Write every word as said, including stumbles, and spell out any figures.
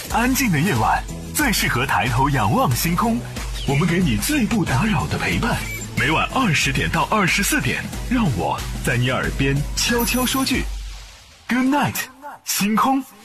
安静的夜晚最适合抬头仰望星空，我们给你最不打扰的陪伴。每晚二十点到二十四点，让我在你耳边悄悄说句 Good night， 星空。